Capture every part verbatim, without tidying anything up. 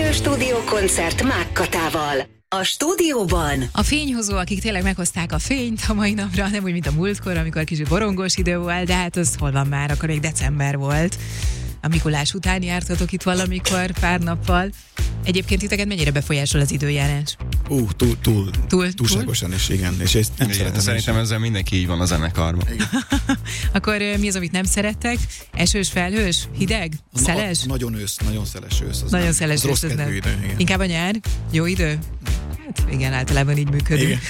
Élő stúdiókoncert Mákkatával. A stúdióban a fényhozó, akik tényleg meghozták a fényt a mai napra, nem úgy, mint a múltkor, amikor kicsit borongós idő volt, de hát az hol van már, akkor még december volt. A Mikulás után jártatok itt valamikor, pár nappal. Egyébként titeket mennyire befolyásol az időjárás? Ú, uh, túl, túl, túl, túlságosan is, igen. És ezt nem igen, szeretem. Szerintem is. ezzel mindenki így van a zenekarban. Akkor mi az, amit nem szerettek? Esős, felhős, hideg, Na, szeles? A, nagyon ősz, nagyon szeles ősz. Az Nagyon nem, szeles az ősz, rossz az kedvű nem. idő, igen. Inkább a nyár? Jó idő? Hát igen, általában így működik.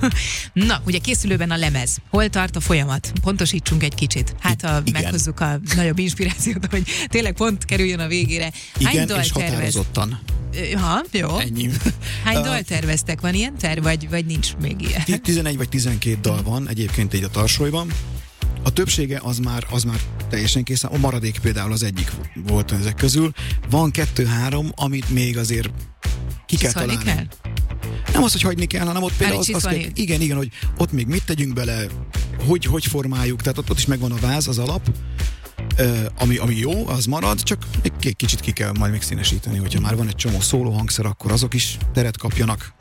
Na, ugye készülőben a lemez. Hol tart a folyamat? Pontosítsunk egy kicsit. Hát, ha igen. meghozzuk a nagyobb inspirációt, hogy tényleg pont kerüljön a végére. Hány Igen, dal és tervez? határozottan. Ha, jó. Ennyi. Hány Uh, dal terveztek? Van ilyen terv, vagy, vagy nincs még ilyen? tizenegy vagy tizenkét dal van egyébként így a tarsolyban. A többsége az már, az már teljesen készen. A maradék például az egyik volt ezek közül. Van kettő-három, amit még azért ki kell Csiszolni találni. kell? Nem az, hogy hagyni kell, hanem ott például az, az kell, igen, igen, hogy ott még mit tegyünk bele, hogy, hogy formáljuk, tehát ott, ott is megvan a váz, az alap, uh, ami, ami jó, az marad, csak egy kicsit ki kell majd még színesíteni, hogyha már van egy csomó szóló hangszer, akkor azok is teret kapjanak.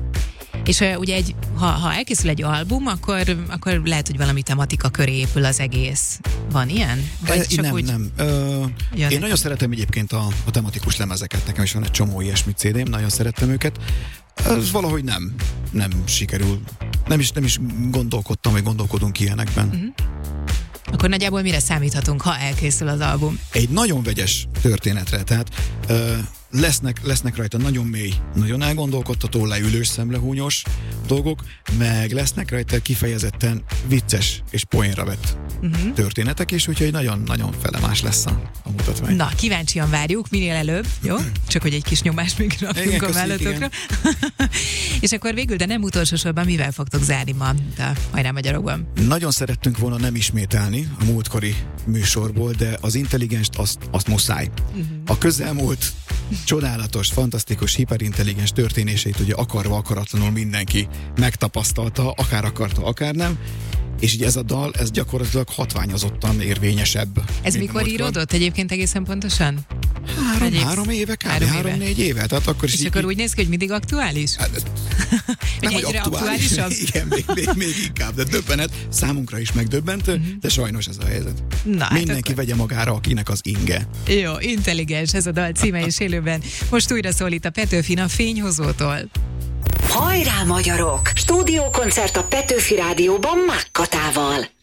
És uh, ugye egy, ha, ha elkészül egy album, akkor, akkor lehet, hogy valami tematika köré épül az egész. Van ilyen? Vagy e, csak nem, úgy nem. Ö, én nagyon szeretem egyébként a, a tematikus lemezeket, nekem is van egy csomó ilyesmi cé dém, nagyon szerettem őket. Ez valahogy nem, nem sikerül. Nem is, nem is gondolkodtam, vagy gondolkodunk ilyenekben. Uh-huh. Akkor nagyjából mire számíthatunk, ha elkészül az album? Egy nagyon vegyes történetre, tehát ö, lesznek, lesznek rajta nagyon mély, nagyon elgondolkodtató, leülős, szemlehúnyos dolgok, meg lesznek rajta kifejezetten vicces és poénra vett uh-huh. történetek, és úgyhogy nagyon-nagyon felemás lesz a, a mutatvány. Na, kíváncsian várjuk, minél előbb, jó? Csak hogy egy kis nyomást még rakjunk a vállatokra. És akkor végül, de nem utolsó sorban, mivel fogtok zárni ma a Hajrá Magyarokban? Nagyon szerettünk volna nem ismételni a múltkori műsorból, de az intelligenst azt, azt muszáj. Uh-huh. A közelmúlt csodálatos, fantasztikus, hiperintelligens történéseit ugye akarva, akaratlanul mindenki megtapasztalta, akár akarta, akár nem, és így ez a dal, ez gyakorlatilag hatványozottan érvényesebb. Ez mikor íródott egyébként egészen pontosan? Három, Egyéb... három éve, kb. Három, három négy éve. éve. Tehát akkor is és így, akkor úgy néz ki, hogy mindig aktuális? Hát, nem, hogy egyre aktuális. aktuálisabb? Igen, még, még, még inkább, de döbbenet, számunkra is megdöbbentő, uh-huh. de sajnos ez a helyzet. Na, mindenki hát akkor... vegye magára, akinek az inge. Jó, intelligens ez a dal címe és élőben. Most újra szólít a Petőfin a Fényhozótól. Hajrá Magyarok! Stúdiókoncert a Petőfi Rádióban Mákkatával.